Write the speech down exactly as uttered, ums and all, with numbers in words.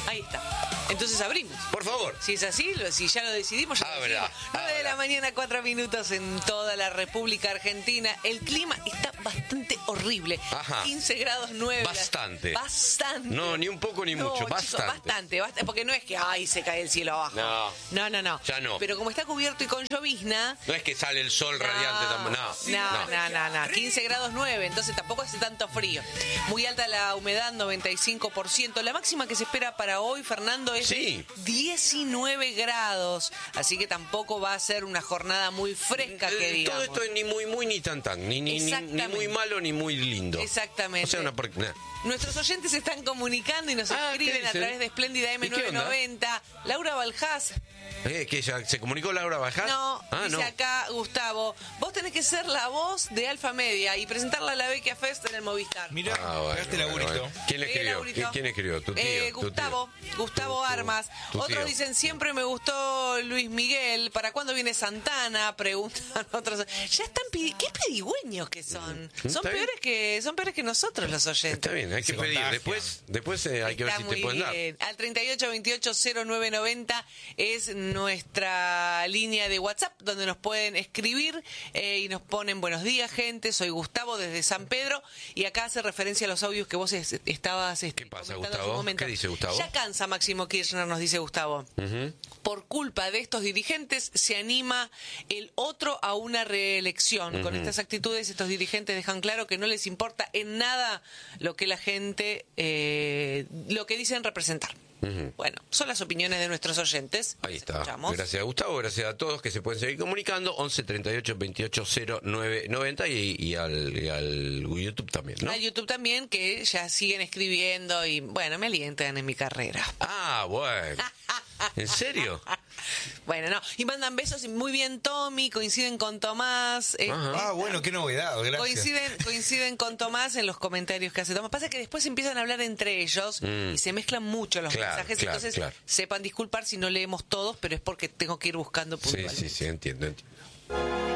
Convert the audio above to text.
Ahí está. Entonces abrimos. Por favor. Si es así, lo- si ya lo decidimos, ya lo Abra, decidimos. nueve de abra. la mañana, cuatro minutos en toda la República Argentina. El clima está bastante horrible. Ajá. quince grados nueve. Bastante. Bastante. No, ni un poco ni No, mucho, chicos, bastante. bastante, bastante. Porque no es que, ay, se cae el cielo abajo. No. No, no, no. Ya no. Pero como está cubierto y con llovizna... No es que sale el sol radiante tampoco. No. No, no, no, no. quince grados nueve, entonces tampoco hace tanto frío. Muy alta la humedad, noventa y cinco por ciento. La máxima que se espera para hoy, Fernando, es Sí. de diecinueve grados. Así que tampoco va a ser una jornada muy fresca, que Eh, digamos. Todo esto es ni muy muy ni tan tan, ni, ni, ni, ni Exactamente. muy malo ni muy lindo. Exactamente. O sea, una por... nah. Nuestros oyentes se están comunicando y nos Ah, ¿qué escriben a dicen? través de Espléndida M ¿Y qué onda? novecientos noventa. Laura Baljás. Eh, ¿que ya se comunicó Laura Bajás? No, ah, dice no. acá Gustavo, vos tenés que ser la voz de Alfa Media y presentarla a la Vecchia Fest en el Movistar. Mirá, Ah, bueno, pegaste bueno, laburito. bueno. ¿Quién le Sí, escribió? laburito. ¿Quién, quién escribió? ¿Tu tío? Eh, tu tío. Gustavo, Gustavo Tu- tu- Armas. tu Otros tío. dicen, siempre me gustó Luis Miguel. ¿Para cuándo viene Santana? Preguntan otros. Ya están pidi- ¿Qué pedigüeños que son? Son ¿Está bien? peores que son peores que nosotros los oyentes. Está bien, hay que Se pedir. contagian. Después, después eh, hay que ver Está si te muy pueden dar. bien. Al treinta y ocho veintiocho cero nueve noventa es nuestra línea de WhatsApp donde nos pueden escribir eh, y nos ponen buenos días, gente. Soy Gustavo desde San Pedro y acá hace referencia a los audios que vos es- estabas este, ¿Qué pasa, comentando Gustavo? hace un momento. ¿Qué dice Gustavo? Ya cansa Máximo Kirchner, nos dice Gustavo. Ujú. Por culpa de estos dirigentes se anima el otro a una reelección. Con estas actitudes estos dirigentes dejan claro que no les importa en nada lo que la gente, eh, lo que dicen representar. Ujú. Bueno, son las opiniones de nuestros oyentes. Ahí Las está. escuchamos. Gracias a Gustavo, gracias a todos que se pueden seguir comunicando. once treinta y ocho veintiocho cero nueve noventa y, y, al, y al YouTube también, ¿no? A YouTube también, que ya siguen escribiendo y, bueno, me alientan en mi carrera. Ah, bueno. ¿En serio? Bueno, no. Y mandan besos y muy bien, Tommy. Coinciden con Tomás. eh, Ajá. Ah, bueno, qué novedad, gracias. Coinciden, coinciden con Tomás en los comentarios que hace Tomás. Pasa que después empiezan a hablar entre ellos Mm. y se mezclan mucho los Claro, mensajes. claro, Entonces, claro. sepan disculpar si no leemos todos, pero es porque tengo que ir buscando Sí, puntualmente. sí, sí, entiendo, entiendo.